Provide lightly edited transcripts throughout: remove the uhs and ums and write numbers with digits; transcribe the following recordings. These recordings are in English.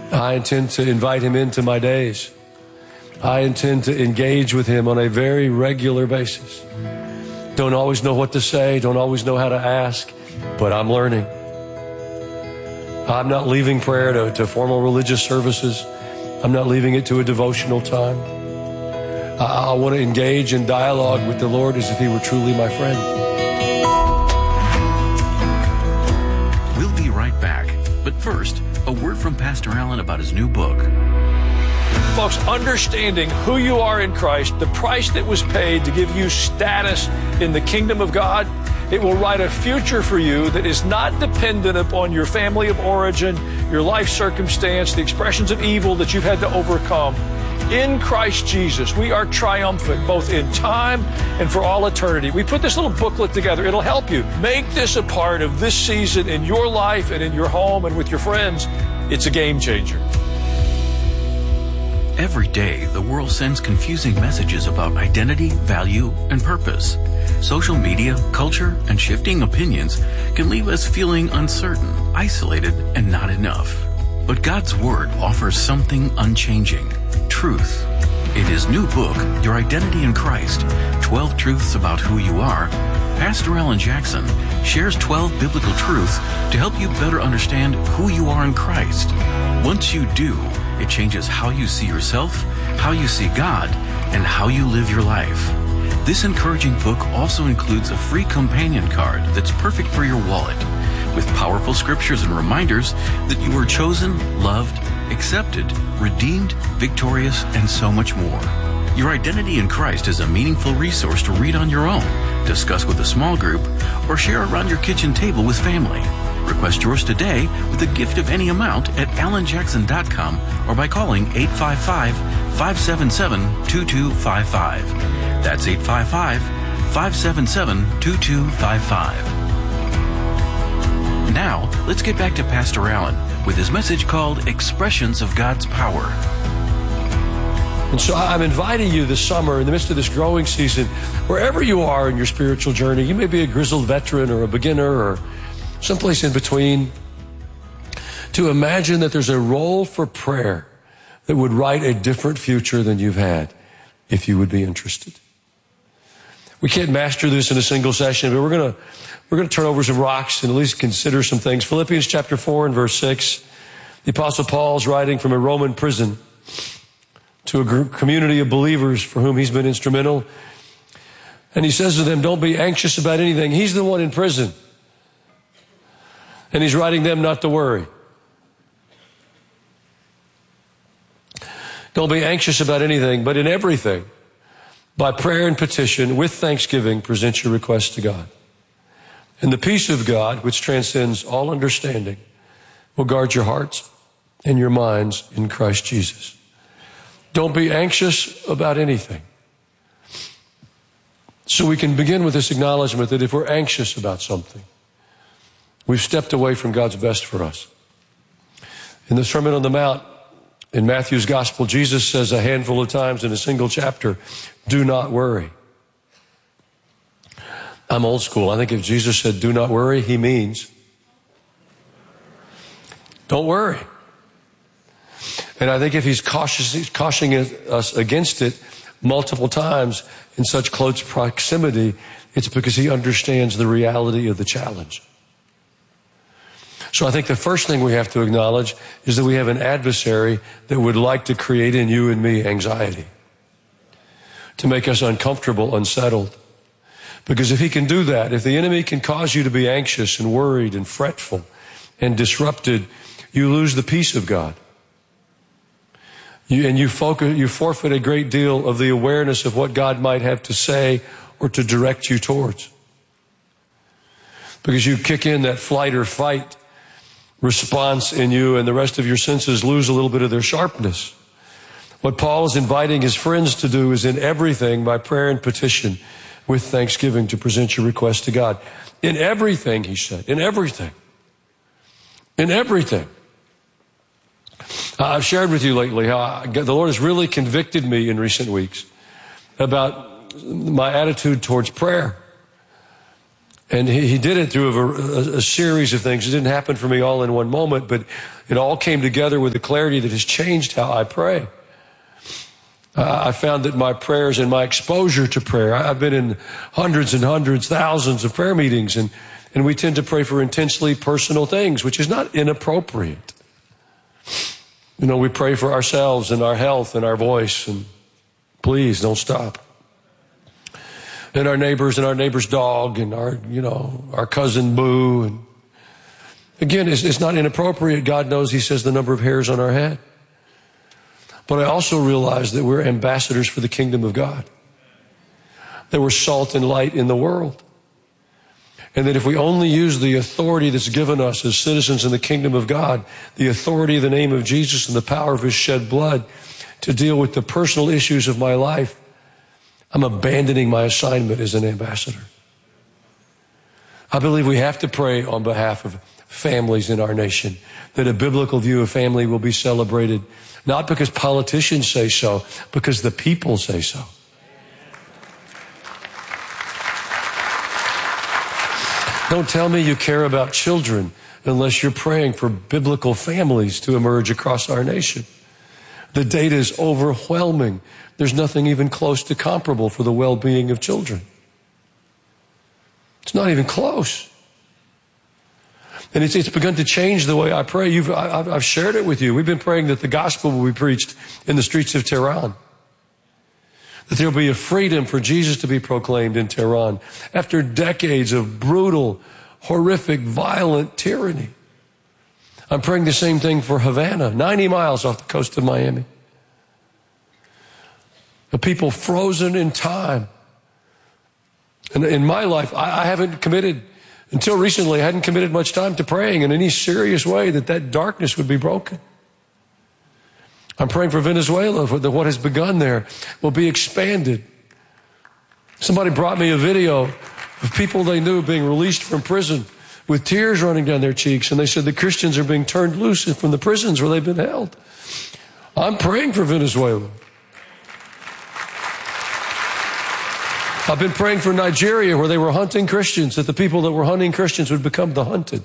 I intend to invite him into my days. I intend to engage with him on a very regular basis. Don't always know what to say, don't always know how to ask, but I'm learning. I'm not leaving prayer to formal religious services. I'm not leaving it to a devotional time. I want to engage in dialogue with the Lord as if he were truly my friend. We'll be right back. But first, a word from Pastor Allen about his new book. Folks, understanding who you are in Christ, the price that was paid to give you status in the kingdom of God, it will write a future for you that is not dependent upon your family of origin, your life circumstance, the expressions of evil that you've had to overcome. In Christ Jesus, we are triumphant both in time and for all eternity. We put this little booklet together. It'll help you. Make this a part of this season in your life and in your home and with your friends. It's a game changer. Every day, the world sends confusing messages about identity, value, and purpose. Social media, culture, and shifting opinions can leave us feeling uncertain, isolated, and not enough. But God's Word offers something unchanging: truth. In his new book, Your Identity in Christ, 12 Truths About Who You Are, Pastor Alan Jackson shares 12 biblical truths to help you better understand who you are in Christ. Once you do, it changes how you see yourself, how you see God, and how you live your life. This encouraging book also includes a free companion card that's perfect for your wallet, with powerful scriptures and reminders that you are chosen, loved, accepted, redeemed, victorious, and so much more. Your Identity in Christ is a meaningful resource to read on your own, discuss with a small group, or share around your kitchen table with family. Request yours today with a gift of any amount at alanjackson.com or by calling 855-577-2255. That's 855-577-2255. Now, let's get back to Pastor Allen with his message called Expressions of God's Power. And so I'm inviting you this summer, in the midst of this growing season, wherever you are in your spiritual journey, you may be a grizzled veteran or a beginner or someplace in between, to imagine that there's a role for prayer that would write a different future than you've had, if you would be interested. We can't master this in a single session, but we're going to turn over some rocks and at least consider some things. Philippians chapter 4 and verse 6, the Apostle Paul is writing from a Roman prison to a community of believers for whom he's been instrumental. And he says to them, don't be anxious about anything. He's the one in prison. And he's writing them not to worry. Don't be anxious about anything, but in everything, by prayer and petition, with thanksgiving, present your requests to God. And the peace of God, which transcends all understanding, will guard your hearts and your minds in Christ Jesus. Don't be anxious about anything. So we can begin with this acknowledgement that if we're anxious about something, we've stepped away from God's best for us. In the Sermon on the Mount, in Matthew's Gospel, Jesus says a handful of times in a single chapter, do not worry. I'm old school. I think if Jesus said do not worry, he means don't worry. And I think if he's cautioning us against it multiple times in such close proximity, it's because he understands the reality of the challenge. So I think the first thing we have to acknowledge is that we have an adversary that would like to create in you and me anxiety, to make us uncomfortable, unsettled. Because if he can do that, if the enemy can cause you to be anxious and worried and fretful and disrupted, you lose the peace of God. You forfeit a great deal of the awareness of what God might have to say or to direct you towards. Because you kick in that flight or fight response in you, and the rest of your senses lose a little bit of their sharpness. What Paul is inviting his friends to do is in everything, by prayer and petition, with thanksgiving, to present your request to God. In everything, he said, in everything. In everything. I've shared with you lately how the Lord has really convicted me in recent weeks about my attitude towards prayer. And he did it through a series of things. It didn't happen for me all in one moment, but it all came together with a clarity that has changed how I pray. I found that my prayers and my exposure to prayer, I've been in hundreds and hundreds, thousands of prayer meetings, and we tend to pray for intensely personal things, which is not inappropriate. You know, we pray for ourselves and our health and our voice, and please don't stop. And our neighbor's dog, and our cousin Boo. And again, it's not inappropriate. God knows, He says, the number of hairs on our head. But I also realize that we're ambassadors for the kingdom of God. That we're salt and light in the world. And that if we only use the authority that's given us as citizens in the kingdom of God, the authority of the name of Jesus and the power of His shed blood to deal with the personal issues of my life, I'm abandoning my assignment as an ambassador. I believe we have to pray on behalf of families in our nation, that a biblical view of family will be celebrated, not because politicians say so, because the people say so. Don't tell me you care about children unless you're praying for biblical families to emerge across our nation. The data is overwhelming. There's nothing even close to comparable for the well-being of children. It's not even close. And it's begun to change the way I pray. I've shared it with you. We've been praying that the gospel will be preached in the streets of Tehran. That there will be a freedom for Jesus to be proclaimed in Tehran after decades of brutal, horrific, violent tyranny. I'm praying the same thing for Havana, 90 miles off the coast of Miami. The people frozen in time. And in my life, I haven't committed, until recently, I hadn't committed much time to praying in any serious way that darkness would be broken. I'm praying for Venezuela, that what has begun there will be expanded. Somebody brought me a video of people they knew being released from prison with tears running down their cheeks, and they said the Christians are being turned loose from the prisons where they've been held. I'm praying for Venezuela. I've been praying for Nigeria, where they were hunting Christians, that the people that were hunting Christians would become the hunted.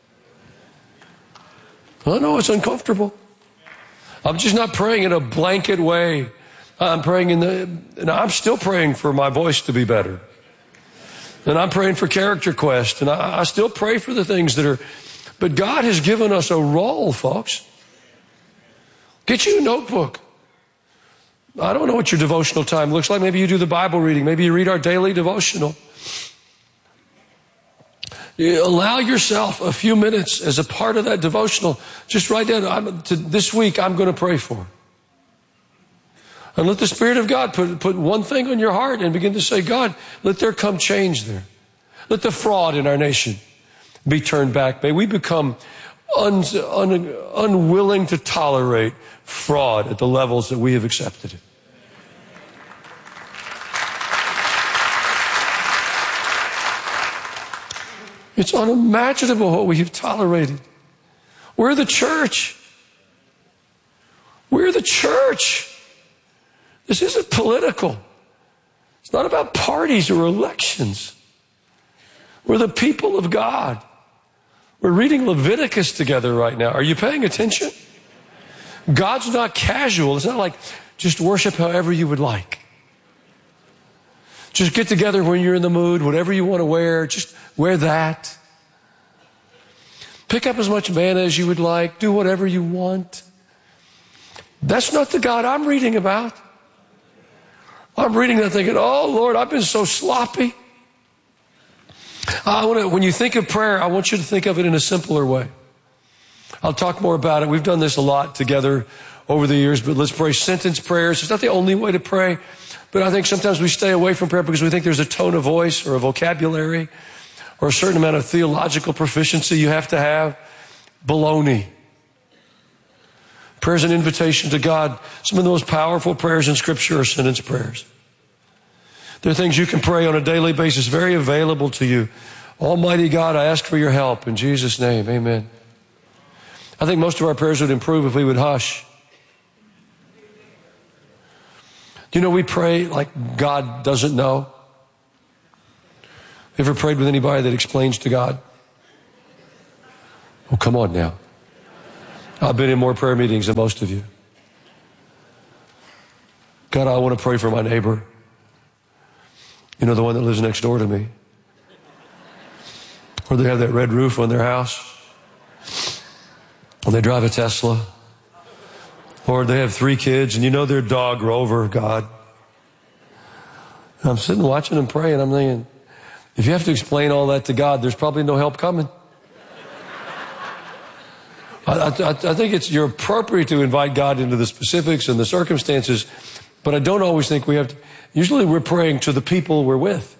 I know it's uncomfortable. I'm just not praying in a blanket way. I'm praying and I'm still praying for my voice to be better. And I'm praying for Character Quest, and I still pray for the things that are, but God has given us a role, folks. Get you a notebook. I don't know what your devotional time looks like. Maybe you do the Bible reading. Maybe you read our daily devotional. You allow yourself a few minutes as a part of that devotional. Just write down, this week I'm going to pray for. And let the Spirit of God put one thing on your heart and begin to say, God, let there come change there. Let the fraud in our nation be turned back. May we become unwilling to tolerate fraud at the levels that we have accepted it. It's unimaginable what we have tolerated. We're the church. We're the church. This isn't political. It's not about parties or elections. We're the people of God. We're reading Leviticus together right now. Are you paying attention? God's not casual. It's not like just worship however you would like. Just get together when you're in the mood, whatever you want to wear, just wear that. Pick up as much manna as you would like. Do whatever you want. That's not the God I'm reading about. I'm reading that thinking, oh, Lord, I've been so sloppy. When you think of prayer, I want you to think of it in a simpler way. I'll talk more about it. We've done this a lot together over the years, but let's pray sentence prayers. It's not the only way to pray, but I think sometimes we stay away from prayer because we think there's a tone of voice or a vocabulary or a certain amount of theological proficiency you have to have. Baloney. Prayer is an invitation to God. Some of the most powerful prayers in Scripture are sentence prayers. There are things you can pray on a daily basis, very available to you. Almighty God, I ask for your help in Jesus' name. Amen. I think most of our prayers would improve if we would hush. Do you know we pray like God doesn't know? Ever prayed with anybody that explains to God? Oh, come on now. I've been in more prayer meetings than most of you. God, I want to pray for my neighbor. You know, the one that lives next door to me. Or they have that red roof on their house. Or they drive a Tesla. Or they have 3 kids and you know their dog Rover, God. And I'm sitting watching them pray and I'm thinking, if you have to explain all that to God, there's probably no help coming. I think you're appropriate to invite God into the specifics and the circumstances, but I don't always think we have to. Usually we're praying to the people we're with.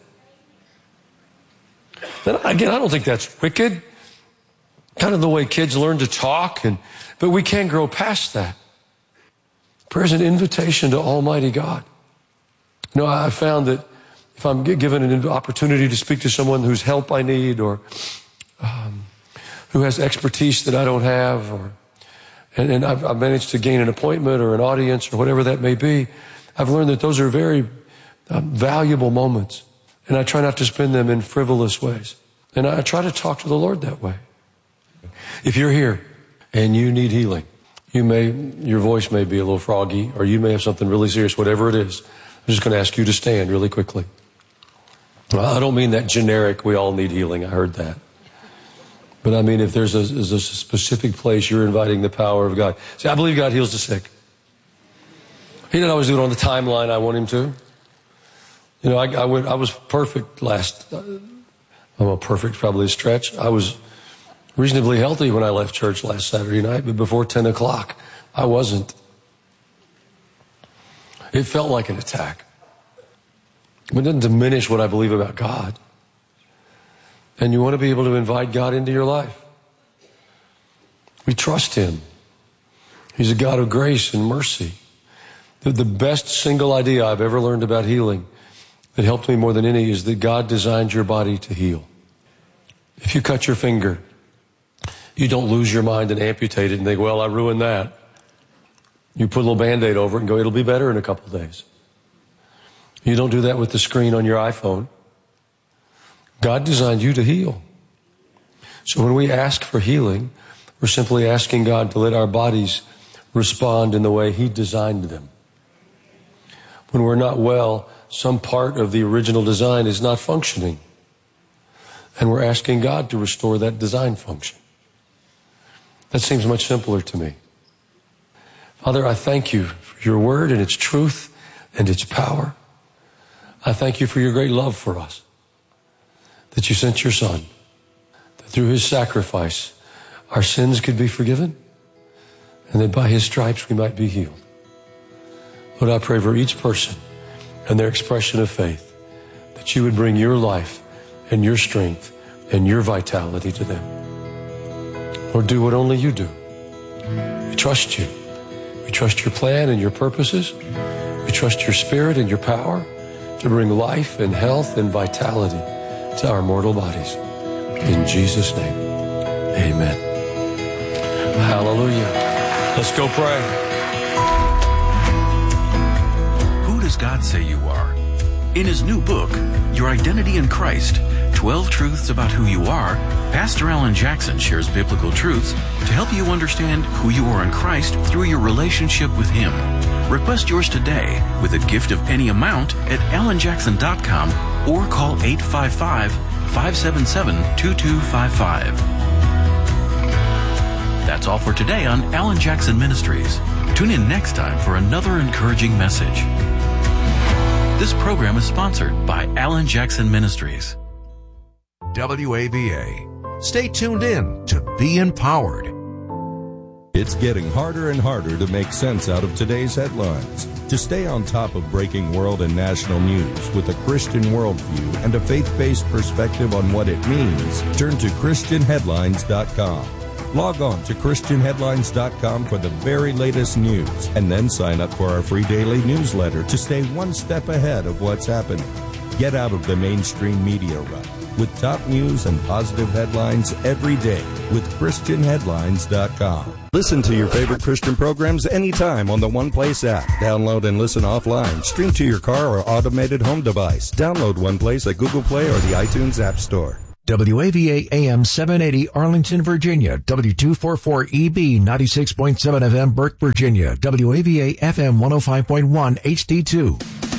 Then again, I don't think that's wicked. Kind of the way kids learn to talk, but we can grow past that. Prayer is an invitation to Almighty God. You know, I found that if I'm given an opportunity to speak to someone whose help I need or who has expertise that I don't have, and I've managed to gain an appointment or an audience or whatever that may be, I've learned that those are very valuable moments. And I try not to spend them in frivolous ways. And I try to talk to the Lord that way. If you're here and you need healing, your voice may be a little froggy, or you may have something really serious, whatever it is. I'm just going to ask you to stand really quickly. Well, I don't mean that generic, we all need healing. I heard that. But I mean, if there's a specific place you're inviting the power of God. See, I believe God heals the sick. He didn't always do it on the timeline I want him to. You know, I was perfect perfect, probably a stretch. I was reasonably healthy when I left church last Saturday night, but before 10 o'clock, I wasn't. It felt like an attack. But it doesn't diminish what I believe about God. And you want to be able to invite God into your life. We trust Him. He's a God of grace and mercy. The best single idea I've ever learned about healing that helped me more than any is that God designed your body to heal. If you cut your finger, you don't lose your mind and amputate it and think, well, I ruined that. You put a little Band-Aid over it and go, it'll be better in a couple of days. You don't do that with the screen on your iPhone. God designed you to heal. So when we ask for healing, we're simply asking God to let our bodies respond in the way He designed them. When we're not well, some part of the original design is not functioning. And we're asking God to restore that design function. That seems much simpler to me. Father, I thank you for your word and its truth and its power. I thank you for your great love for us, that you sent your Son, that through His sacrifice our sins could be forgiven, and that by His stripes we might be healed. Lord, I pray for each person and their expression of faith, that you would bring your life and your strength and your vitality to them. Lord, do what only you do. We trust you. We trust your plan and your purposes. We trust your spirit and your power to bring life and health and vitality to our mortal bodies. In Jesus' name, amen. Hallelujah. Let's go pray. Who does God say you are? In his new book, Your Identity in Christ, 12 Truths About Who You Are, Pastor Alan Jackson shares biblical truths to help you understand who you are in Christ through your relationship with Him. Request yours today with a gift of any amount at alanjackson.com or call 855-577-2255. That's all for today on Alan Jackson Ministries. Tune in next time for another encouraging message. This program is sponsored by Alan Jackson Ministries. WAVA. Stay tuned in to Be Empowered. It's getting harder and harder to make sense out of today's headlines. To stay on top of breaking world and national news with a Christian worldview and a faith-based perspective on what it means, turn to ChristianHeadlines.com. Log on to ChristianHeadlines.com for the very latest news, and then sign up for our free daily newsletter to stay one step ahead of what's happening. Get out of the mainstream media rut with top news and positive headlines every day with ChristianHeadlines.com. Listen to your favorite Christian programs anytime on the One Place app. Download and listen offline. Stream to your car or automated home device. Download One Place at Google Play or the iTunes App Store. WAVA AM 780 Arlington, Virginia. W244EB 96.7 FM Burke, Virginia. WAVA FM 105.1 HD2.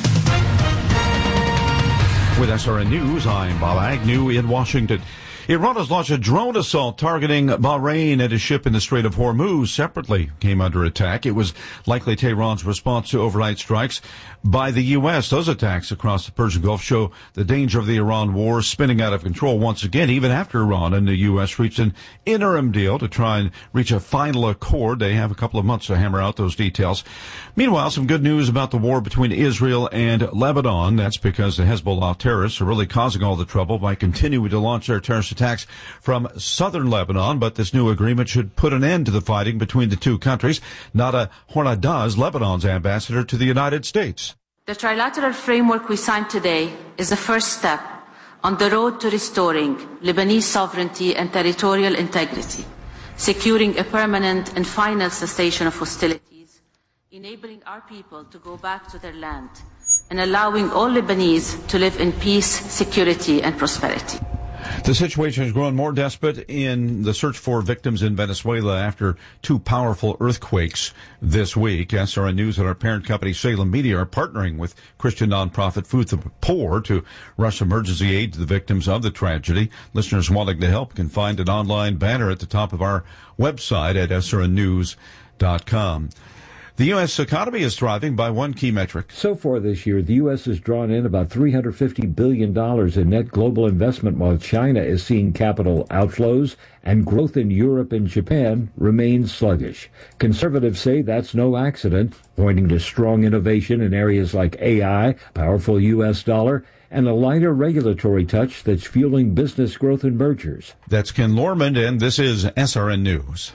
With SRN News, I'm Bob Agnew in Washington. Iran has launched a drone assault targeting Bahrain and a ship in the Strait of Hormuz separately came under attack. It was likely Tehran's response to overnight strikes by the U.S. Those attacks across the Persian Gulf show the danger of the Iran war spinning out of control once again, even after Iran and the U.S. reached an interim deal to try and reach a final accord. They have a couple of months to hammer out those details. Meanwhile, some good news about the war between Israel and Lebanon. That's because the Hezbollah terrorists are really causing all the trouble by continuing to launch their terrorist attacks from southern Lebanon, but this new agreement should put an end to the fighting between the two countries. Nada Hornadaz, Lebanon's ambassador to the United States. The trilateral framework we signed today is the first step on the road to restoring Lebanese sovereignty and territorial integrity, securing a permanent and final cessation of hostilities, enabling our people to go back to their land, and allowing all Lebanese to live in peace, security, and prosperity. The situation has grown more desperate in the search for victims in Venezuela after two powerful earthquakes this week. SRN News and our parent company Salem Media are partnering with Christian nonprofit Food for the Poor to rush emergency aid to the victims of the tragedy. Listeners wanting to help can find an online banner at the top of our website at srnnews.com. The U.S. economy is thriving by one key metric. So far this year, the U.S. has drawn in about $350 billion in net global investment, while China is seeing capital outflows, and growth in Europe and Japan remains sluggish. Conservatives say that's no accident, pointing to strong innovation in areas like AI, powerful U.S. dollar, and a lighter regulatory touch that's fueling business growth and mergers. That's Ken Lorman, and this is SRN News.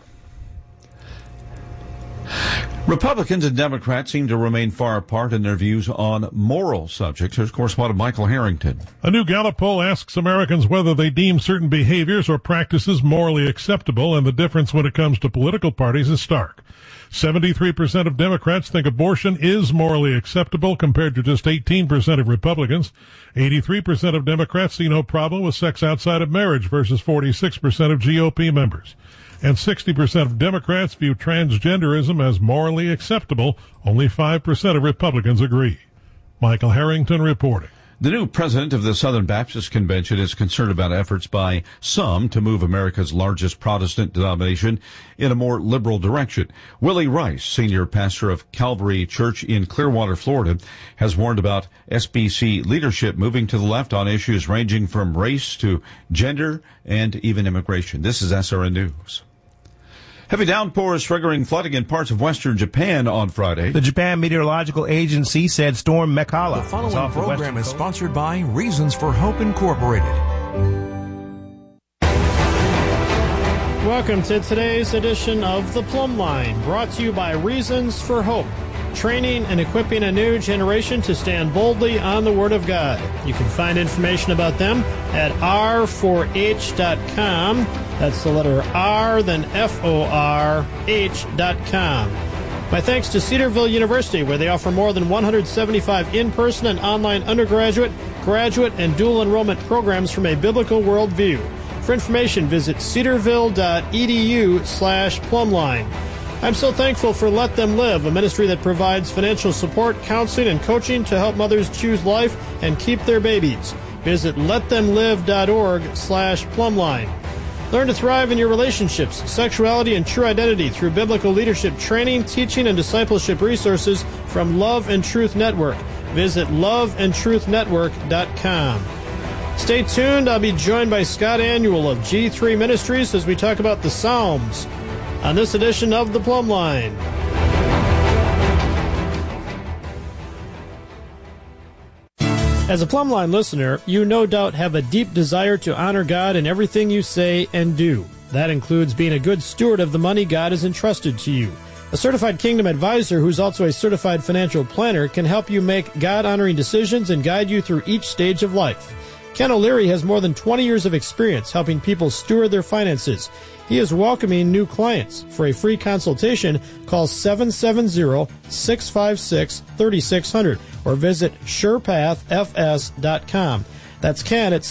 Republicans and Democrats seem to remain far apart in their views on moral subjects. Here's correspondent Michael Harrington. A new Gallup poll asks Americans whether they deem certain behaviors or practices morally acceptable, and the difference when it comes to political parties is stark. 73% of Democrats think abortion is morally acceptable compared to just 18% of Republicans. 83% of Democrats see no problem with sex outside of marriage versus 46% of GOP members. And 60% of Democrats view transgenderism as morally acceptable. Only 5% of Republicans agree. Michael Harrington reporting. The new president of the Southern Baptist Convention is concerned about efforts by some to move America's largest Protestant denomination in a more liberal direction. Willie Rice, senior pastor of Calvary Church in Clearwater, Florida, has warned about SBC leadership moving to the left on issues ranging from race to gender and even immigration. This is SRN News. Heavy downpours triggering flooding in parts of western Japan on Friday. The Japan Meteorological Agency said Storm Mekala. The following program is sponsored by Reasons for Hope Incorporated. Welcome to today's edition of The Plumb Line, brought to you by Reasons for Hope, training and equipping a new generation to stand boldly on the Word of God. You can find information about them at r4h.com. That's the letter R, then FORH.com. My thanks to Cedarville University, where they offer more than 175 in-person and online undergraduate, graduate, and dual enrollment programs from a biblical worldview. For information, visit cedarville.edu/plumline. I'm so thankful for Let Them Live, a ministry that provides financial support, counseling, and coaching to help mothers choose life and keep their babies. Visit letthemlive.org/plumline. Learn to thrive in your relationships, sexuality, and true identity through biblical leadership training, teaching, and discipleship resources from Love and Truth Network. Visit loveandtruthnetwork.com. Stay tuned. I'll be joined by Scott Annual of G3 Ministries as we talk about the Psalms on this edition of The Plumb Line. As a Plumb Line listener, you no doubt have a deep desire to honor God in everything you say and do. That includes being a good steward of the money God has entrusted to you. A certified Kingdom advisor who's also a certified financial planner can help you make God-honoring decisions and guide you through each stage of life. Ken O'Leary has more than 20 years of experience helping people steward their finances. He is welcoming new clients. For a free consultation, call 770-656-3600 or visit SurePathFS.com. That's Ken at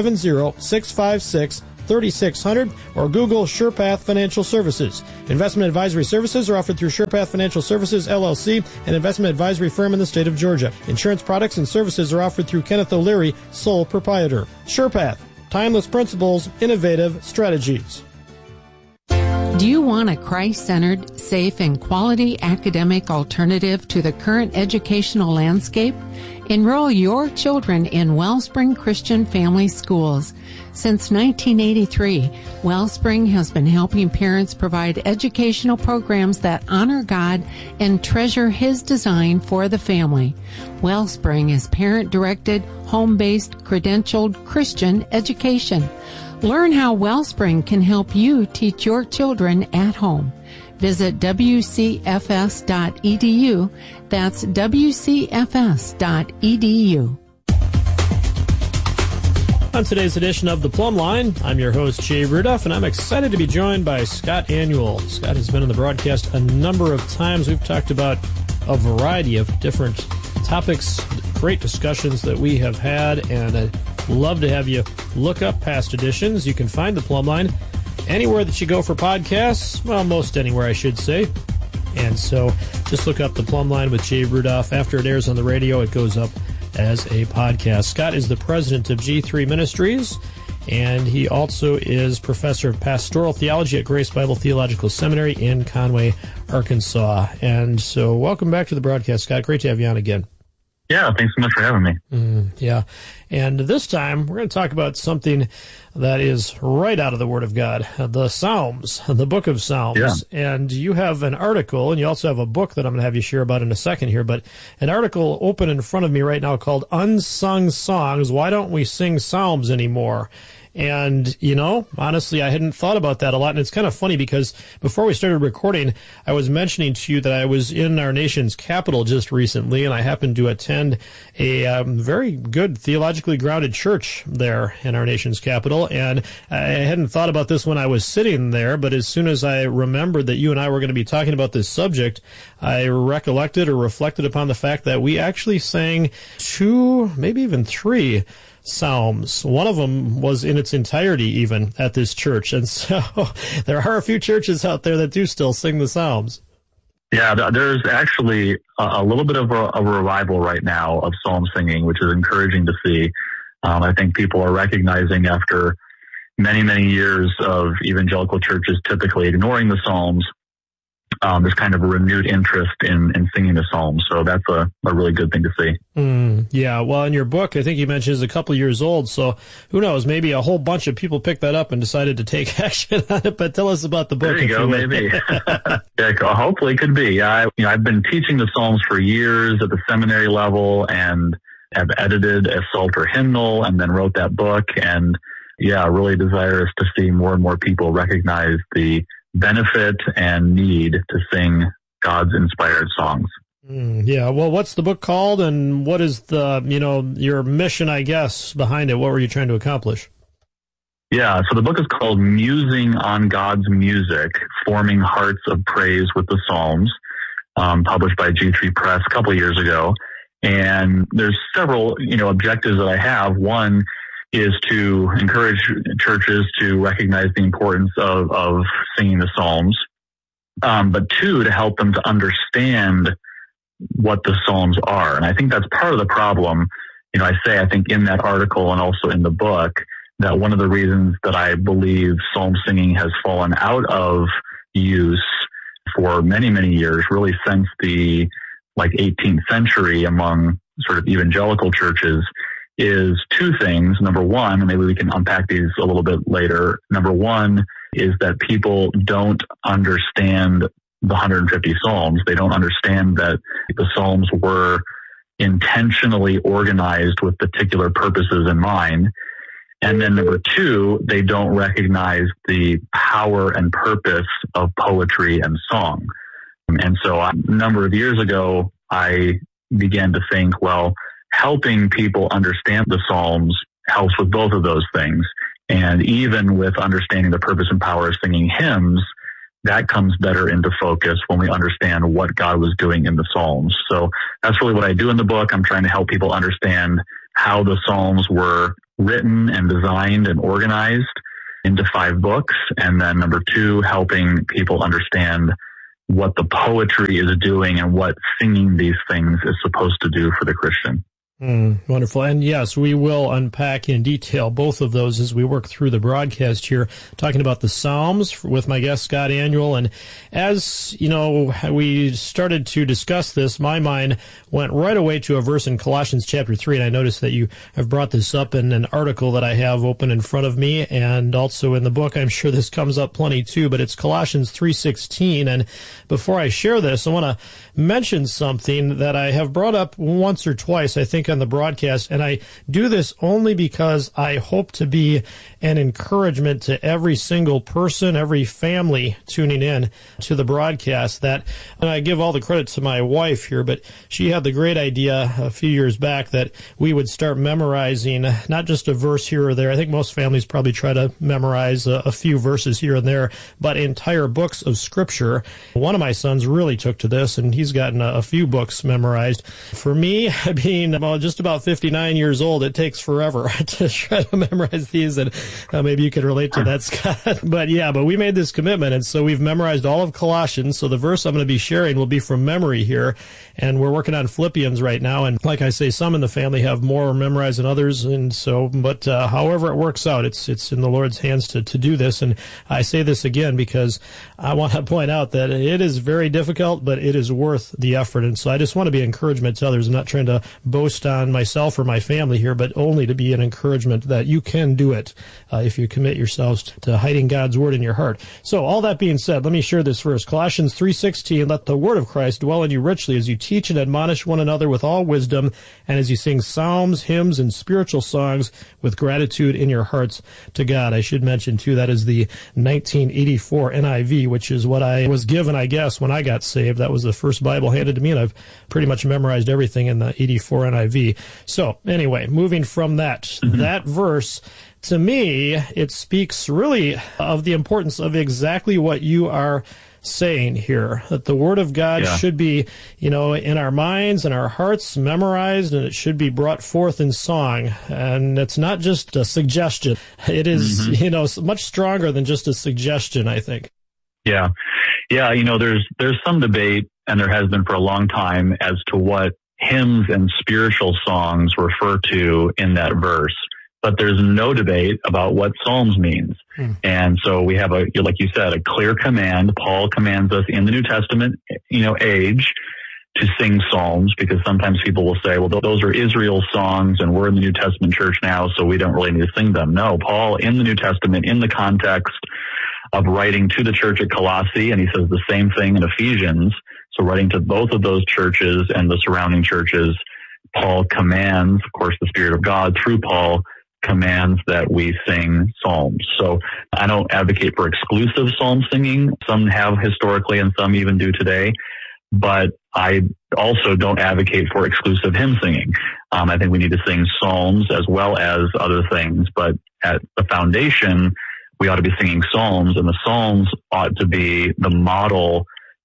770-656-3600 or Google SurePath Financial Services. Investment advisory services are offered through SurePath Financial Services, LLC, an investment advisory firm in the state of Georgia. Insurance products and services are offered through Kenneth O'Leary, sole proprietor. SurePath, timeless principles, innovative strategies. Do you want a Christ-centered, safe, and quality academic alternative to the current educational landscape? Enroll your children in Wellspring Christian Family Schools. Since 1983, Wellspring has been helping parents provide educational programs that honor God and treasure His design for the family. Wellspring is parent-directed, home-based, credentialed Christian education. Learn how Wellspring can help you teach your children at home. Visit wcfs.edu. That's wcfs.edu. On today's edition of The Plumb Line, I'm your host, Jay Rudolph, and I'm excited to be joined by Scott Annual. Scott has been on the broadcast a number of times. We've talked about a variety of different topics, great discussions that we have had, and I'd love to have you look up past editions. You can find The Plumb Line anywhere that you go for podcasts. Well, most anywhere, I should say. And so just look up The Plumb Line with Jay Rudolph. After it airs on the radio, it goes up as a podcast. Scott is the president of G3 Ministries, and he also is professor of pastoral theology at Grace Bible Theological Seminary in Conway, Arkansas. And so welcome back to the broadcast, Scott. Great to have you on again. Yeah, thanks so much for having me. Yeah. And this time, we're going to talk about something that is right out of the Word of God, the Psalms, the book of Psalms. Yeah. And you have an article, and you also have a book that I'm going to have you share about in a second here, but an article open in front of me right now called Unsung Songs, Why Don't We Sing Psalms Anymore? And, you know, honestly, I hadn't thought about that a lot. And it's kind of funny because before we started recording, I was mentioning to you that I was in our nation's capital just recently, and I happened to attend a very good theologically grounded church there in our nation's capital. And I hadn't thought about this when I was sitting there, but as soon as I remembered that you and I were going to be talking about this subject, I recollected or reflected upon the fact that we actually sang 2, maybe even 3 Psalms. One of them was in its entirety even at this church. And so there are a few churches out there that do still sing the Psalms. Yeah, there's actually a little bit of a revival right now of psalm singing, which is encouraging to see. I think people are recognizing after many, many years of evangelical churches typically ignoring the Psalms, there's kind of a renewed interest in singing the Psalms. So that's a really good thing to see. Yeah, well, in your book, I think you mentioned is a couple years old. So who knows, maybe a whole bunch of people picked that up and decided to take action on it. But tell us about the book. There you go, maybe. Yeah, hopefully it could be. I've been teaching the Psalms for years at the seminary level and have edited a Psalter hymnal and then wrote that book. And yeah, really desirous to see more and more people recognize the benefit and need to sing God's inspired songs. Yeah. Well, what's the book called, and what is the, your mission, I guess, behind it? What were you trying to accomplish? Yeah. So the book is called Musing on God's Music, Forming Hearts of Praise with the Psalms, published by G3 Press a couple of years ago. And there's several, objectives that I have. One is to encourage churches to recognize the importance of singing the Psalms. But 2, to help them to understand what the Psalms are. And I think that's part of the problem. I think in that article and also in the book that one of the reasons that I believe psalm singing has fallen out of use for many, many years, really since the 18th century among sort of evangelical churches, is 2 things. Number one, and maybe we can unpack these a little bit later. Number one is that people don't understand the 150 Psalms. They don't understand that the Psalms were intentionally organized with particular purposes in mind. And then number 2, they don't recognize the power and purpose of poetry and song. And so a number of years ago, I began to think, well, helping people understand the Psalms helps with both of those things. And even with understanding the purpose and power of singing hymns, that comes better into focus when we understand what God was doing in the Psalms. So that's really what I do in the book. I'm trying to help people understand how the Psalms were written and designed and organized into 5 books. And then number 2, helping people understand what the poetry is doing and what singing these things is supposed to do for the Christian. Wonderful. And yes, we will unpack in detail both of those as we work through the broadcast here, talking about the Psalms with my guest, Scott Aniol. And as, you know, we started to discuss this, my mind went right away to a verse in Colossians chapter 3. And I noticed that you have brought this up in an article that I have open in front of me, and also in the book. I'm sure this comes up plenty too, but it's Colossians 3:16. And before I share this, I want to mention something that I have brought up once or twice, I think, on the broadcast, and I do this only because I hope to be an encouragement to every single person, every family tuning in to the broadcast. That, and I give all the credit to my wife here, but she had the great idea a few years back that we would start memorizing not just a verse here or there. I think most families probably try to memorize a few verses here and there, but entire books of Scripture. One of my sons really took to this, and he's gotten a few books memorized. For me, being just about 59 years old, it takes forever to try to memorize these, and maybe you could relate to that, Scott. But we made this commitment, and so we've memorized all of Colossians. So the verse I'm going to be sharing will be from memory here, and we're working on Philippians right now. And like I say, some in the family have more memorized than others, and so, but however it works out, it's in the Lord's hands to do this. And I say this again because I want to point out that it is very difficult, but it is worth the effort. And so I just want to be an encouragement to others. I'm not trying to boast on myself or my family here, but only to be an encouragement that you can do it if you commit yourselves to hiding God's word in your heart. So all that being said, let me share this verse. Colossians 3:16, let the word of Christ dwell in you richly as you teach and admonish one another with all wisdom, and as you sing psalms, hymns, and spiritual songs with gratitude in your hearts to God. I should mention, too, that is the 1984 NIV, which is what I was given, I guess, when I got saved. That was the first Bible handed to me, and I've pretty much memorized everything in the 84 NIV. So, anyway, moving from that verse, to me, it speaks really of the importance of exactly what you are saying here, that the Word of God should be, in our minds and our hearts, memorized, and it should be brought forth in song. And it's not just a suggestion. It is, much stronger than just a suggestion, I think. Yeah. Yeah. There's some debate, and there has been for a long time, as to what hymns and spiritual songs refer to in that verse. But there's no debate about what Psalms means. And so we have like you said, a clear command. Paul commands us in the New Testament, age to sing Psalms, because sometimes people will say, well, those are Israel songs and we're in the New Testament church now, so we don't really need to sing them. No, Paul in the New Testament, in the context of writing to the church at Colossae, and he says the same thing in Ephesians. So writing to both of those churches and the surrounding churches, Paul commands, of course, the Spirit of God through Paul commands that we sing psalms. So I don't advocate for exclusive psalm singing. Some have historically and some even do today. But I also don't advocate for exclusive hymn singing. I think we need to sing psalms as well as other things. But at the foundation, we ought to be singing psalms, and the psalms ought to be the model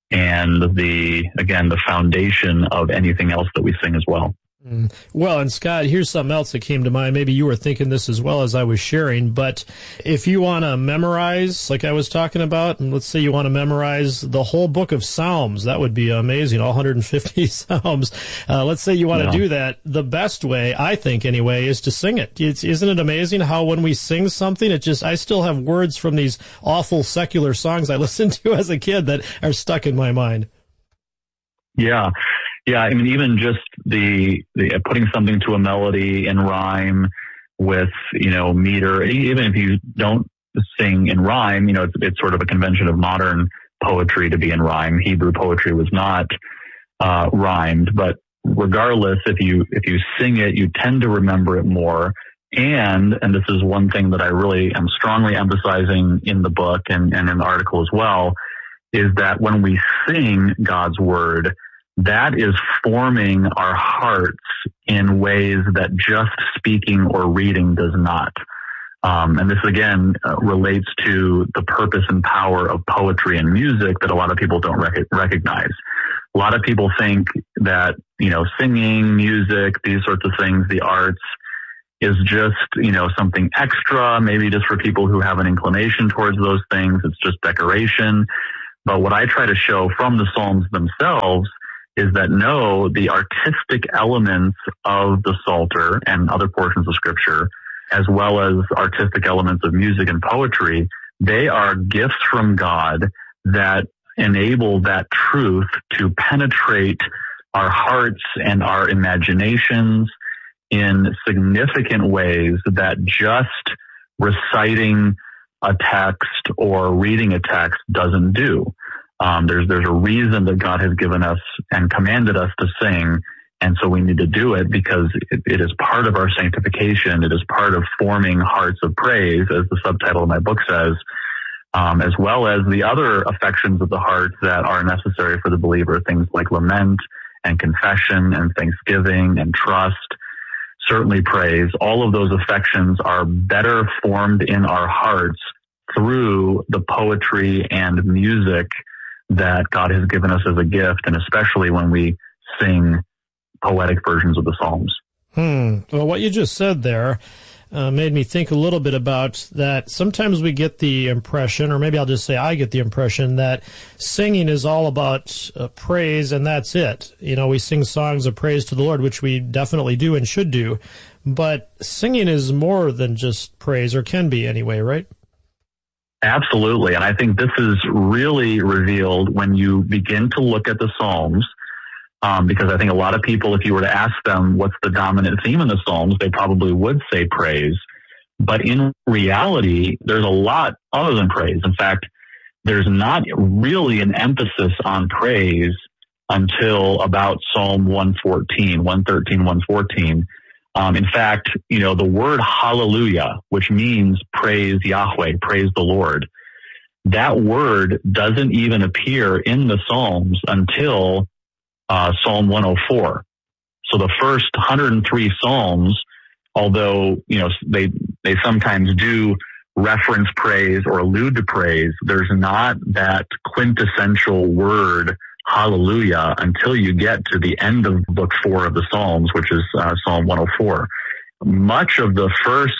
and the foundation of anything else that we sing as well. Well, and Scott, here's something else that came to mind. Maybe you were thinking this as well as I was sharing, but if you want to memorize, like I was talking about, and let's say you want to memorize the whole book of Psalms, that would be amazing, all 150 Psalms. Let's say you want to do that. The best way, I think anyway, is to sing it. Isn't it amazing how when we sing something, I still have words from these awful secular songs I listened to as a kid that are stuck in my mind. Yeah. Yeah, I mean, even just the putting something to a melody in rhyme with, meter, even if you don't sing in rhyme, it's sort of a convention of modern poetry to be in rhyme. Hebrew poetry was not rhymed, but regardless, if you sing it, you tend to remember it more. And this is one thing that I really am strongly emphasizing in the book and in the article as well, is that when we sing God's word, that is forming our hearts in ways that just speaking or reading does not. And this, again, relates to the purpose and power of poetry and music that a lot of people don't recognize. A lot of people think that, singing, music, these sorts of things, the arts, is just, something extra, maybe just for people who have an inclination towards those things. It's just decoration. But what I try to show from the Psalms themselves is that no, the artistic elements of the Psalter and other portions of Scripture, as well as artistic elements of music and poetry, they are gifts from God that enable that truth to penetrate our hearts and our imaginations in significant ways that just reciting a text or reading a text doesn't do. There's a reason that God has given us and commanded us to sing, and so we need to do it because it is part of our sanctification. It is part of forming hearts of praise, as the subtitle of my book says, as well as the other affections of the heart that are necessary for the believer, things like lament and confession and thanksgiving and trust, certainly praise. All of those affections are better formed in our hearts through the poetry and music that God has given us as a gift, and especially when we sing poetic versions of the Psalms. Well, what you just said there made me think a little bit about that. Sometimes we get the impression, or maybe I'll just say I get the impression, that singing is all about praise and that's it. We sing songs of praise to the Lord, which we definitely do and should do, but singing is more than just praise, or can be anyway, right? Absolutely. And I think this is really revealed when you begin to look at the Psalms, because I think a lot of people, if you were to ask them what's the dominant theme in the Psalms, they probably would say praise. But in reality, there's a lot other than praise. In fact, there's not really an emphasis on praise until about Psalm 113, 114. In fact, the word hallelujah, which means praise Yahweh, praise the Lord, that word doesn't even appear in the Psalms until Psalm 104. So the first 103 Psalms, although, they sometimes do reference praise or allude to praise, there's not that quintessential word hallelujah until you get to the end of book 4 of the Psalms, which is Psalm 104. Much of the first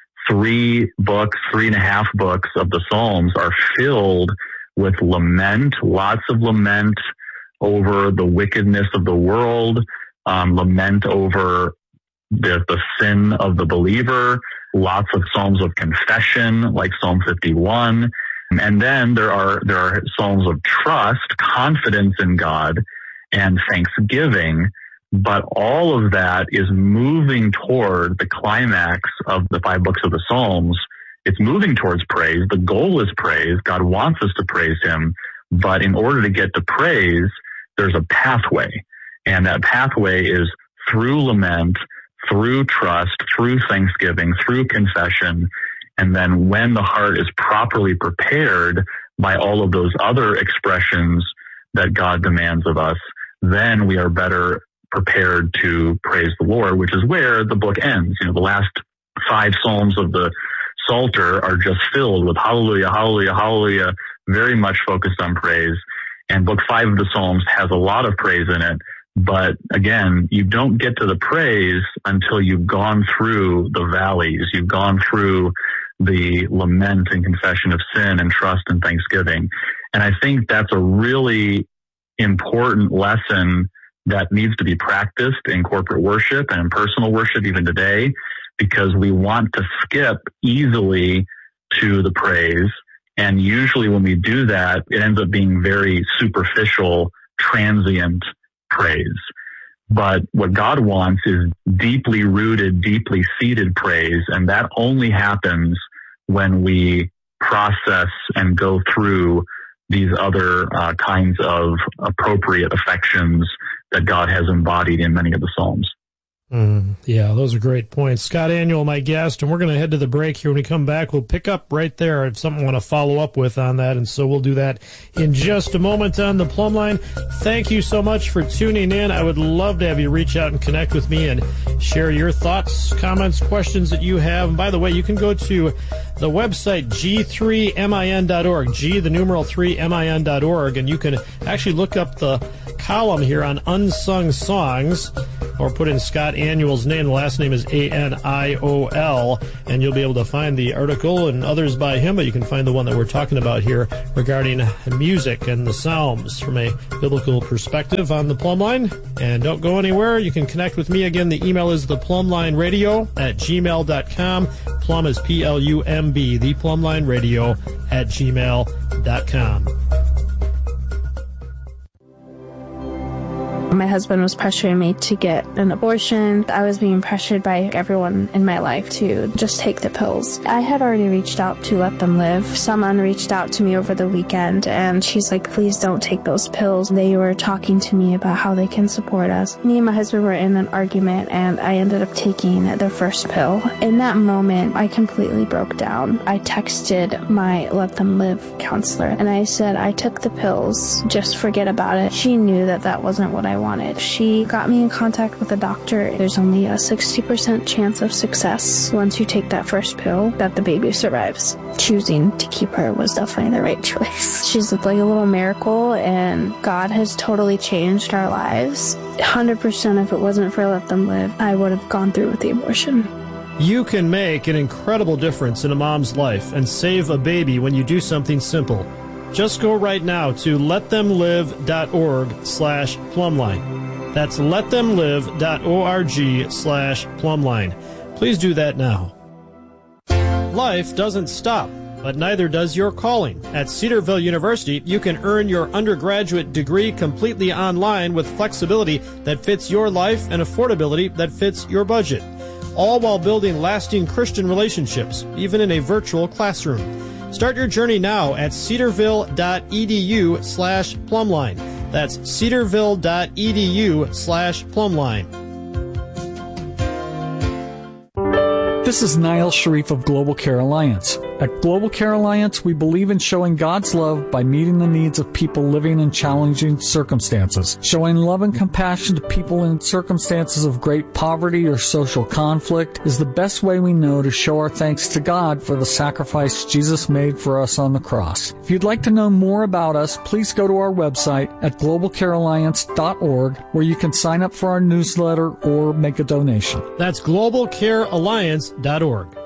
3.5 books of the Psalms are filled with lament, lots of lament over the wickedness of the world, lament over the sin of the believer, lots of psalms of confession, like Psalm 51. And then there are psalms of trust, confidence in God, and thanksgiving. But all of that is moving toward the climax of the 5 books of the Psalms. It's moving towards praise. The goal is praise. God wants us to praise Him. But in order to get to praise, there's a pathway. And that pathway is through lament, through trust, through thanksgiving, through confession. And then when the heart is properly prepared by all of those other expressions that God demands of us, then we are better prepared to praise the Lord, which is where the book ends. The last 5 Psalms of the Psalter are just filled with hallelujah, hallelujah, hallelujah, very much focused on praise. And book 5 of the Psalms has a lot of praise in it. But again, you don't get to the praise until you've gone through the valleys. You've gone through the lament and confession of sin and trust and thanksgiving. And I think that's a really important lesson that needs to be practiced in corporate worship and in personal worship even today, because we want to skip easily to the praise. And usually when we do that, it ends up being very superficial, transient praise. But what God wants is deeply rooted, deeply seated praise. And that only happens when we process and go through these other kinds of appropriate affections that God has embodied in many of the Psalms. Yeah, those are great points. Scott Aniol, my guest, and we're going to head to the break here. When we come back, we'll pick up right there if something I want to follow up with on that, and so we'll do that in just a moment on the Plumb Line. Thank you so much for tuning in. I would love to have you reach out and connect with me and share your thoughts, comments, questions that you have. And by the way, you can go to the website g3min.org, G, the numeral 3min.org, and you can actually look up the column here on Unsung Songs, or put in Scott Aniol's name. The last name is Aniol, and you'll be able to find the article and others by him, but you can find the one that we're talking about here regarding music and the Psalms from a biblical perspective on the Plumb Line. And don't go anywhere. You can connect with me. Again, the email is theplumblineradio@gmail.com. Plum is Plumb, theplumblineradio@gmail.com. My husband was pressuring me to get an abortion. I was being pressured by everyone in my life to just take the pills. I had already reached out to Let Them Live. Someone reached out to me over the weekend, and she's like, please don't take those pills. They were talking to me about how they can support us. Me and my husband were in an argument, and I ended up taking the first pill. In that moment, I completely broke down. I texted my Let Them Live counselor, and I said, I took the pills. Just forget about it. She knew that that wasn't what I wanted. She got me in contact with a doctor. There's only a 60% chance of success once you take that first pill that the baby survives. Choosing to keep her was definitely the right choice. She's like a little miracle, and God has totally changed our lives. 100% if it wasn't for Let Them Live, I would have gone through with the abortion. You can make an incredible difference in a mom's life and save a baby when you do something simple. Just go right now to letthemlive.org/plumline. That's letthemlive.org/plumline. Please do that now. Life doesn't stop, but neither does your calling. At Cedarville University, you can earn your undergraduate degree completely online with flexibility that fits your life and affordability that fits your budget, all while building lasting Christian relationships, even in a virtual classroom. Start your journey now at cedarville.edu/plumline. That's cedarville.edu/plumline. This is Niall Sharif of Global Care Alliance. At Global Care Alliance, we believe in showing God's love by meeting the needs of people living in challenging circumstances. Showing love and compassion to people in circumstances of great poverty or social conflict is the best way we know to show our thanks to God for the sacrifice Jesus made for us on the cross. If you'd like to know more about us, please go to our website at globalcarealliance.org, where you can sign up for our newsletter or make a donation. That's globalcarealliance.org.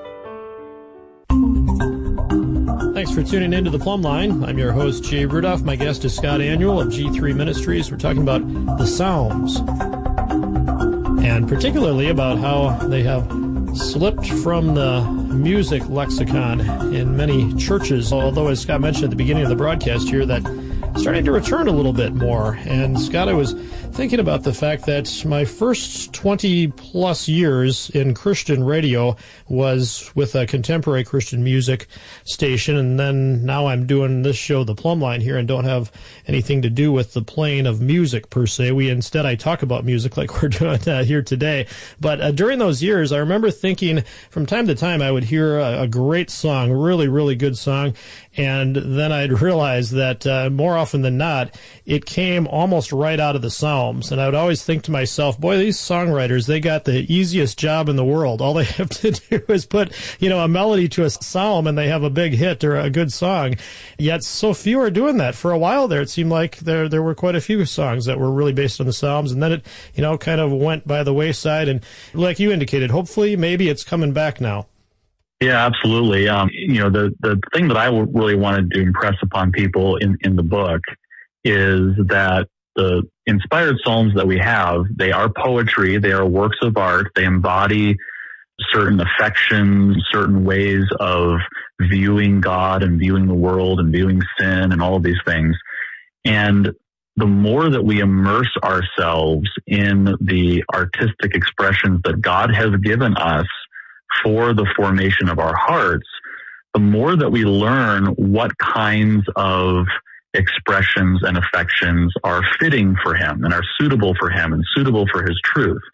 Thanks for tuning in to the Plumb Line. I'm your host, Jay Rudolph. My guest is Scott Aniol of G3 Ministries. We're talking about the Psalms, and particularly about how they have slipped from the music lexicon in many churches, although, as Scott mentioned at the beginning of the broadcast here, that starting to return a little bit more. And Scott, I was thinking about the fact that my first 20-plus years in Christian radio was with a contemporary Christian music station, and then now I'm doing this show, The Plumb Line, here, and don't have anything to do with the playing of music, per se. I talk about music like we're doing here today. But during those years, I remember thinking from time to time I would hear a great song, really, really good song, and then I'd realize that more often than not, it came almost right out of the Psalms. And I would always think to myself, boy, these songwriters, they got the easiest job in the world. All they have to do is put, a melody to a psalm and they have a big hit or a good song. Yet so few are doing that. For a while there, it seemed like there were quite a few songs that were really based on the Psalms. And then it, kind of went by the wayside. And like you indicated, hopefully, maybe it's coming back now. Yeah, absolutely. The thing that I really wanted to impress upon people in the book is that the inspired psalms that we have, they are poetry, they are works of art, they embody certain affections, certain ways of viewing God and viewing the world and viewing sin and all of these things. And the more that we immerse ourselves in the artistic expressions that God has given us for the formation of our hearts, the more that we learn what kinds of expressions and affections are fitting for him and are suitable for him and suitable for his truth.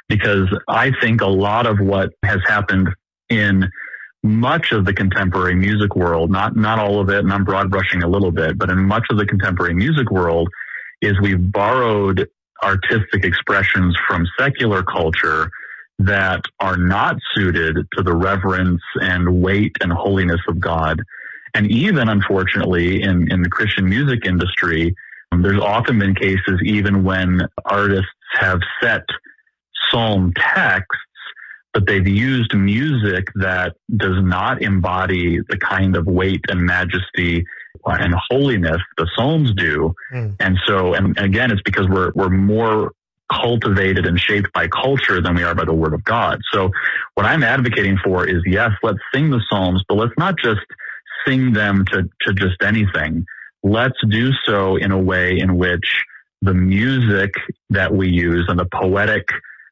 because I think a lot of what has happened in much of the contemporary music world, not all of it, and I'm broad brushing a little bit, but in much of the contemporary music world is we've borrowed artistic expressions from secular culture that are not suited to the reverence and weight and holiness of God. And even, unfortunately, in the Christian music industry, there's often been cases even when artists have set psalm texts, but they've used music that does not embody the kind of weight and majesty and holiness the Psalms do. And so, and again, it's because we're more cultivated and shaped by culture than we are by the Word of God. So what I'm advocating for is, yes, let's sing the Psalms, but let's not just sing them to just anything. Let's do so in a way in which the music that we use and the poetic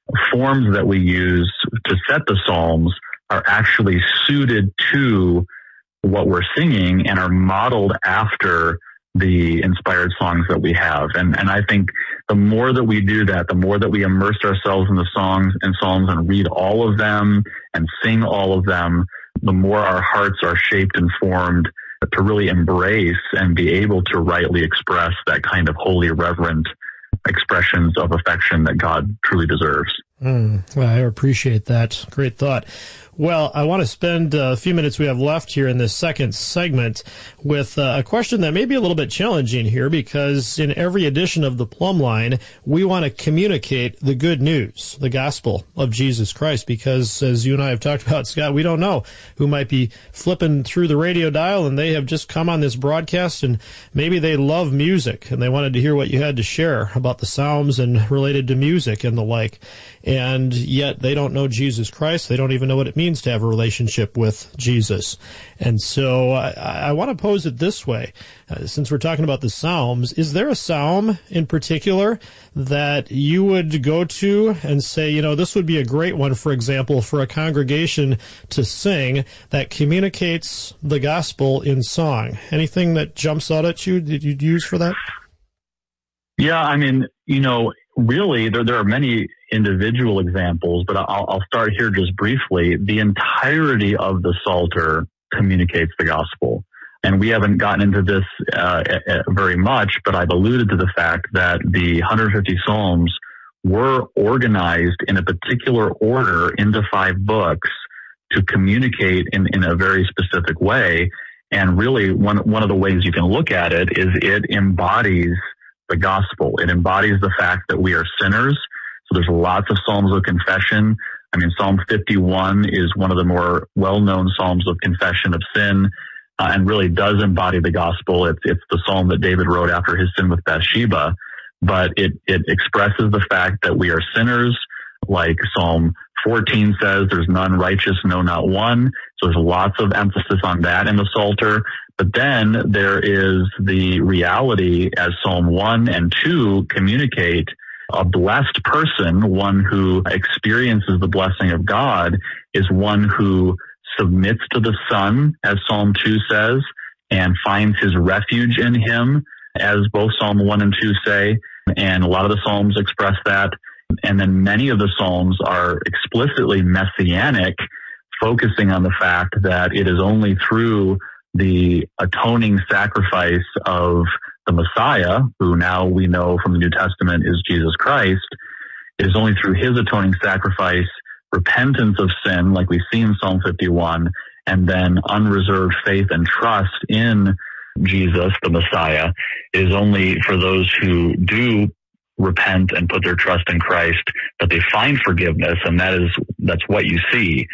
forms that we use to set the Psalms are actually suited to what we're singing and are modeled after the inspired songs that we have. And I think the more that we do that, the more that we immerse ourselves in the songs and Psalms and read all of them and sing all of them, the more our hearts are shaped and formed to really embrace and be able to rightly express that kind of holy, reverent expressions of affection that God truly deserves. Well, I appreciate that. Great thought. Well, I want to spend a few minutes we have left here in this second segment with a question that may be a little bit challenging here, because in every edition of the Plumb Line, we want to communicate the good news, the gospel of Jesus Christ, because as you and I have talked about, Scott, we don't know who might be flipping through the radio dial and they have just come on this broadcast and maybe they love music and they wanted to hear what you had to share about the Psalms and related to music and the like. And yet they don't know Jesus Christ. They don't even know what it means to have a relationship with Jesus. And so I want to pose it this way. Since we're talking about the Psalms, is there a Psalm in particular that you would go to and say, you know, this would be a great one, for example, for a congregation to sing that communicates the gospel in song? Anything that jumps out at you that you'd use for that? Yeah, I mean, you know, really, there are many individual examples, but I'll start here just briefly. The entirety of the Psalter communicates the gospel. And we haven't gotten into this very much, but I've alluded to the fact that the 150 Psalms were organized in a particular order into 5 books to communicate in a very specific way. And really, one of the ways you can look at it is it embodies the gospel. It embodies the fact that we are sinners. So there's lots of Psalms of confession. I mean, Psalm 51 is one of the more well-known Psalms of confession of sin, and really does embody the gospel. It's the Psalm that David wrote after his sin with Bathsheba, but it expresses the fact that we are sinners. Like Psalm 14 says, there's none righteous, no, not one. So there's lots of emphasis on that in the Psalter. But then there is the reality, as Psalm 1 and 2 communicate, a blessed person, one who experiences the blessing of God, is one who submits to the Son, as Psalm 2 says, and finds his refuge in him, as both Psalm 1 and 2 say. And a lot of the Psalms express that. And then many of the Psalms are explicitly messianic, focusing on the fact that it is only through the atoning sacrifice of the Messiah, who now we know from the New Testament is Jesus Christ. It is only through his atoning sacrifice, repentance of sin, like we see in Psalm 51, and then unreserved faith and trust in Jesus, the Messiah. It is only for those who do repent and put their trust in Christ that they find forgiveness, and that's what you see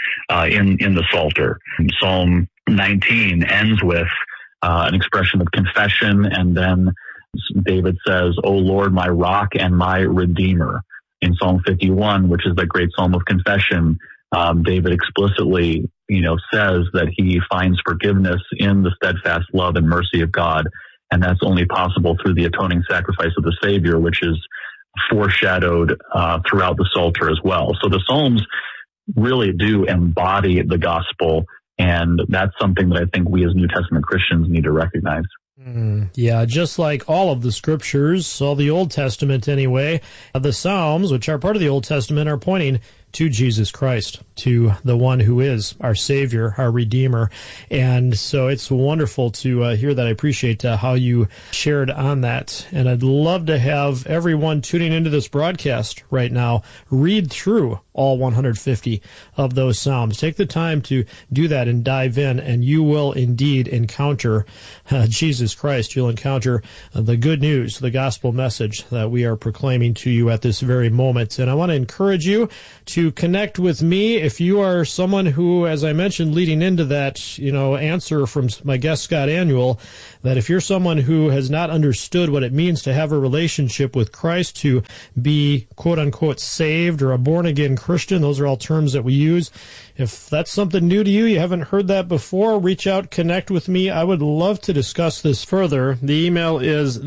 in the Psalter. Psalm 19 ends with an expression of confession, and then David says, "O Lord, my rock and my redeemer." In Psalm 51, which is the great psalm of confession, David explicitly, says that he finds forgiveness in the steadfast love and mercy of God, and that's only possible through the atoning sacrifice of the Savior, which is foreshadowed throughout the Psalter as well. So the Psalms really do embody the gospel, and that's something that I think we as New Testament Christians need to recognize. Yeah, just like all of the scriptures, all the Old Testament anyway, the Psalms, which are part of the Old Testament, are pointing to Jesus Christ, to the one who is our Savior, our Redeemer. And so it's wonderful to hear that. I appreciate how you shared on that. And I'd love to have everyone tuning into this broadcast right now read through all 150 of those Psalms. Take the time to do that and dive in, and you will indeed encounter Jesus Christ. You'll encounter the good news, the gospel message that we are proclaiming to you at this very moment. And I want to encourage you to connect with me if you are someone who, as I mentioned leading into that, answer from my guest Scott Annual, that if you're someone who has not understood what it means to have a relationship with Christ, to be quote-unquote saved or a born-again Christian, those are all terms that we use. If that's something new to you, you haven't heard that before, reach out, connect with me. I would love to discuss this further. The email is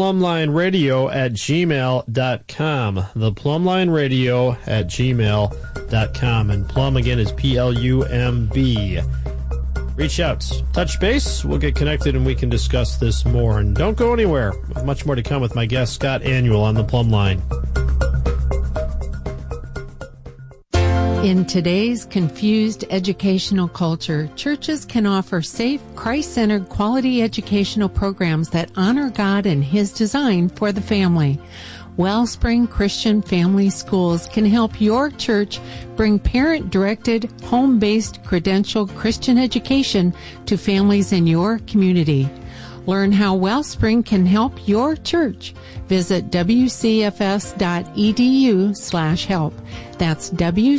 theplumlineradio@gmail.com. theplumlineradio@gmail.com. And plum, again, is Plumb. Reach out, touch base, we'll get connected and we can discuss this more. And don't go anywhere. Much more to come with my guest, Scott Annual, on the Plumb Line. In today's confused educational culture, churches can offer safe, Christ-centered, quality educational programs that honor God and His design for the family. Wellspring Christian Family Schools can help your church bring parent-directed, home-based, credentialed Christian education to families in your community. Learn how Wellspring can help your church. Visit wcfs.edu/help. That's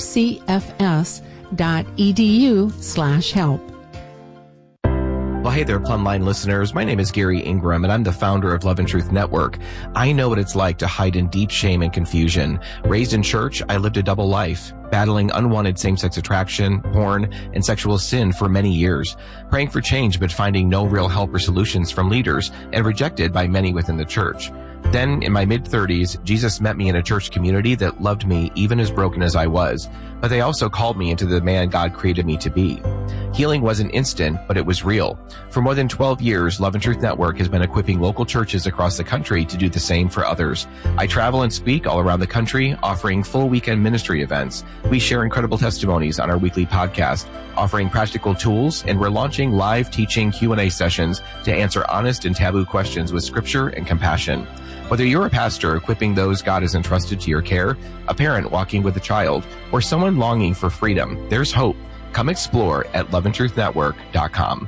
wcfs.edu/help. Well, hey there, Plumline listeners. My name is Gary Ingram, and I'm the founder of Love and Truth Network. I know what it's like to hide in deep shame and confusion. Raised in church, I lived a double life, battling unwanted same-sex attraction, porn, and sexual sin for many years, praying for change but finding no real help or solutions from leaders, and rejected by many within the church. Then, in my mid-30s, Jesus met me in a church community that loved me even as broken as I was, but they also called me into the man God created me to be. Healing wasn't instant, but it was real. For more than 12 years, Love and Truth Network has been equipping local churches across the country to do the same for others. I travel and speak all around the country, offering full weekend ministry events. We share incredible testimonies on our weekly podcast, offering practical tools, and we're launching live teaching Q&A sessions to answer honest and taboo questions with scripture and compassion. Whether you're a pastor equipping those God has entrusted to your care, a parent walking with a child, or someone longing for freedom, there's hope. Come explore at loveandtruthnetwork.com.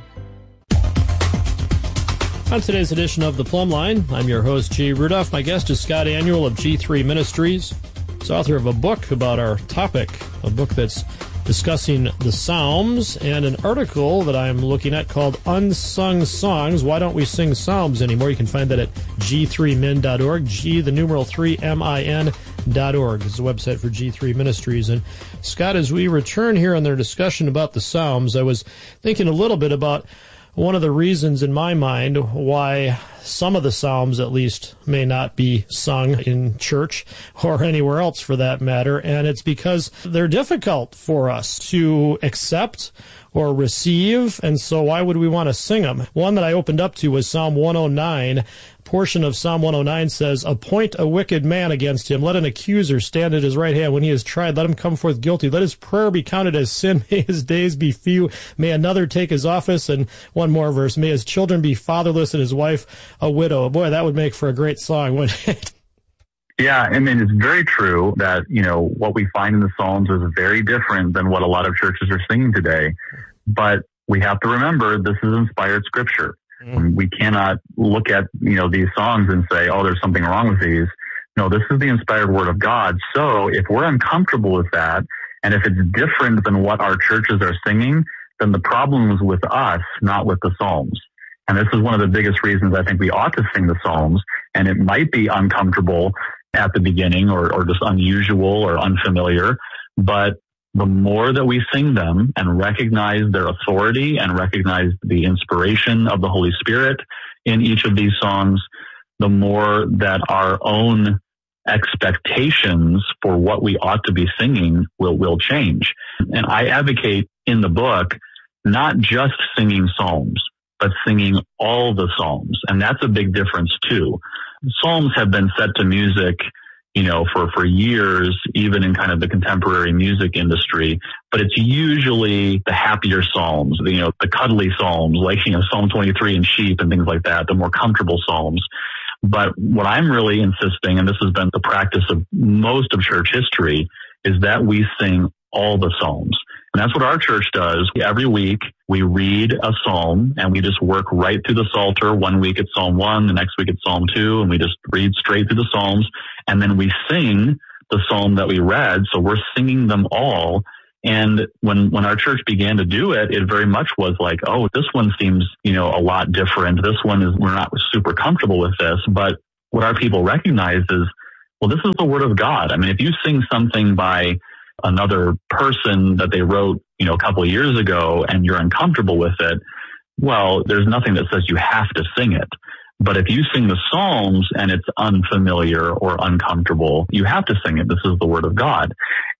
On today's edition of The Plumb Line, I'm your host, G. Rudolph. My guest is Scott Annual of G3 Ministries. He's author of a book about our topic, a book that's discussing the Psalms, and an article that I'm looking at called Unsung Songs. Why don't we sing Psalms anymore? You can find that at g3min.org, G, the numeral 3, min.org. This is the website for G3 Ministries. And Scott, as we return here on their discussion about the Psalms, I was thinking a little bit about one of the reasons in my mind why some of the Psalms, at least, may not be sung in church or anywhere else for that matter, and it's because they're difficult for us to accept or receive, and so why would we want to sing them? One that I opened up to was Psalm 109. A portion of Psalm 109 says, "Appoint a wicked man against him. Let an accuser stand at his right hand. When he is tried, let him come forth guilty. Let his prayer be counted as sin. May his days be few. May another take his office." And one more verse, "May his children be fatherless and his wife a widow." Boy, that would make for a great song, wouldn't it? Yeah, I mean, it's very true that, what we find in the Psalms is very different than what a lot of churches are singing today. But we have to remember this is inspired scripture. We cannot look at, these songs and say, oh, there's something wrong with these. No, this is the inspired word of God. So if we're uncomfortable with that, and if it's different than what our churches are singing, then the problem is with us, not with the Psalms. And this is one of the biggest reasons I think we ought to sing the Psalms. And it might be uncomfortable at the beginning or just unusual or unfamiliar, but the more that we sing them and recognize their authority and recognize the inspiration of the Holy Spirit in each of these songs, the more that our own expectations for what we ought to be singing will change. And I advocate in the book not just singing psalms, but singing all the Psalms. And that's a big difference too. Psalms have been set to music, for years, even in kind of the contemporary music industry, but it's usually the happier Psalms, the cuddly Psalms, like, Psalm 23 and sheep and things like that, the more comfortable Psalms. But what I'm really insisting, and this has been the practice of most of church history, is that we sing all the Psalms. And that's what our church does. Every week, we read a psalm, and we just work right through the Psalter. One week it's Psalm 1, the next week it's Psalm 2, and we just read straight through the Psalms. And then we sing the psalm that we read, so we're singing them all. And when our church began to do it, it very much was like, oh, this one seems, a lot different. This one we're not super comfortable with this. But what our people recognize is, well, this is the Word of God. I mean, if you sing something by another person that they wrote, a couple of years ago, and you're uncomfortable with it, well, there's nothing that says you have to sing it. But if you sing the Psalms and it's unfamiliar or uncomfortable, you have to sing it. This is the Word of God.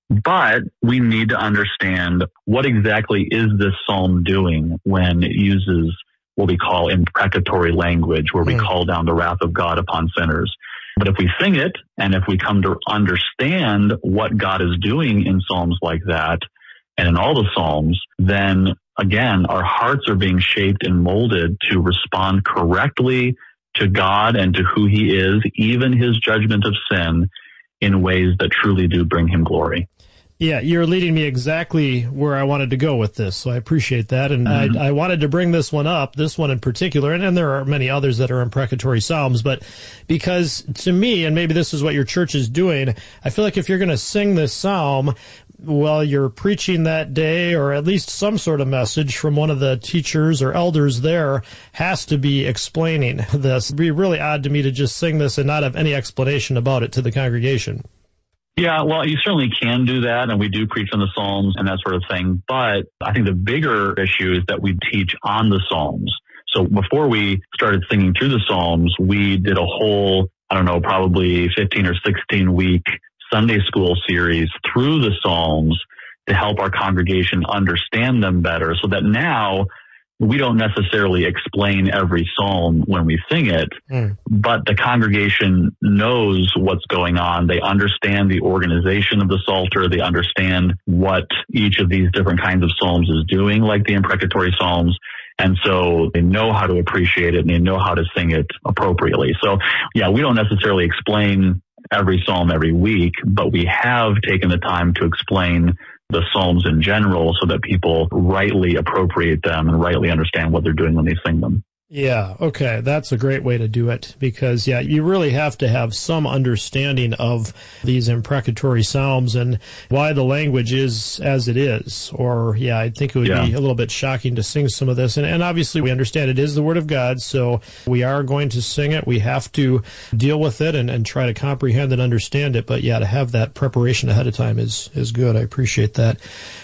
But we need to understand what exactly is this psalm doing when it uses what we call imprecatory language, where we call down the wrath of God upon sinners. But if we sing it, and if we come to understand what God is doing in psalms like that, and in all the Psalms, then again, our hearts are being shaped and molded to respond correctly to God and to who He is, even His judgment of sin, in ways that truly do bring Him glory. Yeah, you're leading me exactly where I wanted to go with this, so I appreciate that. And I wanted to bring this one up, this one in particular, and there are many others that are imprecatory psalms, but because to me, and maybe this is what your church is doing, I feel like if you're going to sing this psalm, well, you're preaching that day, or at least some sort of message from one of the teachers or elders there has to be explaining this. It'd be really odd to me to just sing this and not have any explanation about it to the congregation. Yeah, well, you certainly can do that, and we do preach on the Psalms and that sort of thing. But I think the bigger issue is that we teach on the Psalms. So before we started singing through the Psalms, we did a whole, probably 15 or 16 week Sunday school series through the Psalms to help our congregation understand them better, so that now we don't necessarily explain every psalm when we sing it, but the congregation knows what's going on. They understand the organization of the Psalter. They understand what each of these different kinds of psalms is doing, like the imprecatory psalms. And so they know how to appreciate it, and they know how to sing it appropriately. So, yeah, we don't necessarily explain every psalm every week, but we have taken the time to explain the Psalms in general so that people rightly appropriate them and rightly understand what they're doing when they sing them. Yeah, okay. That's a great way to do it because, yeah, you really have to have some understanding of these imprecatory psalms and why the language is as it is. Or, yeah, I think it would be a little bit shocking to sing some of this. And obviously we understand it is the Word of God, so we are going to sing it. We have to deal with it and try to comprehend and understand it. But, yeah, to have that preparation ahead of time is good. I appreciate that.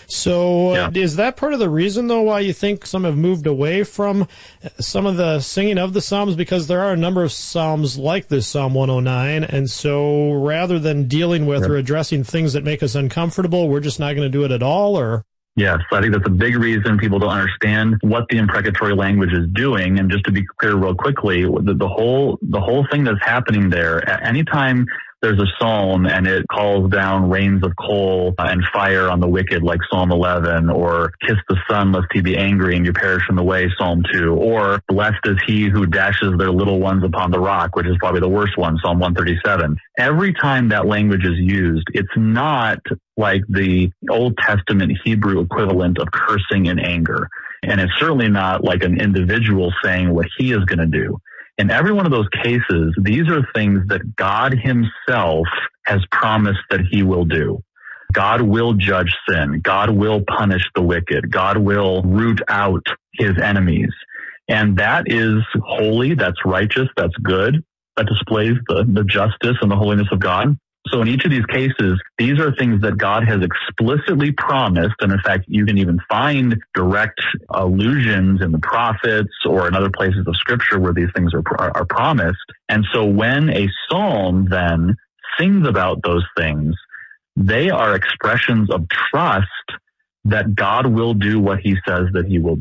So is that part of the reason, though, why you think some have moved away from some of the singing of the Psalms? Because there are a number of Psalms like this Psalm 109, and so rather than dealing with or addressing things that make us uncomfortable, we're just not going to do it at all, or? Yes, I think that's a big reason people don't understand what the imprecatory language is doing. And just to be clear real quickly, the whole thing that's happening there, anytime there's a psalm and it calls down rains of coal and fire on the wicked, like Psalm 11, or kiss the Son lest he be angry and you perish in the way, Psalm 2, or blessed is he who dashes their little ones upon the rock, which is probably the worst one, Psalm 137. Every time that language is used, it's not like the Old Testament Hebrew equivalent of cursing in anger. And it's certainly not like an individual saying what he is going to do. In every one of those cases, these are things that God Himself has promised that He will do. God will judge sin. God will punish the wicked. God will root out His enemies. And that is holy, that's righteous, that's good. That displays the justice and the holiness of God. So in each of these cases, these are things that God has explicitly promised. And in fact, you can even find direct allusions in the prophets or in other places of Scripture where these things are promised. And so when a psalm then sings about those things, they are expressions of trust that God will do what He says that He will do.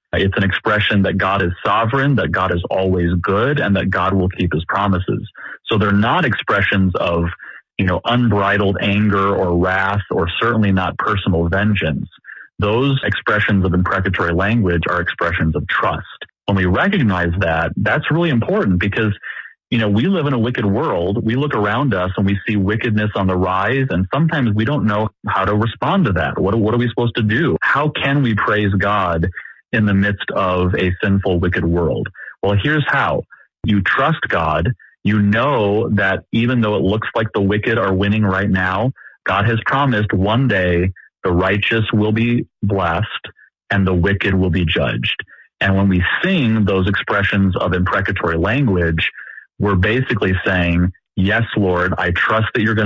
It's an expression that God is sovereign, that God is always good, and that God will keep his promises. So they're not expressions of, unbridled anger or wrath, or certainly not personal vengeance. Those expressions of imprecatory language are expressions of trust. When we recognize that, that's really important because, we live in a wicked world. We look around us and we see wickedness on the rise, and sometimes we don't know how to respond to that. What are we supposed to do? How can we praise God in the midst of a sinful, wicked world? Well, here's how. You trust God. You know that even though it looks like the wicked are winning right now, God has promised one day the righteous will be blessed and the wicked will be judged. And when we sing those expressions of imprecatory language, we're basically saying, yes, Lord, I trust that you're going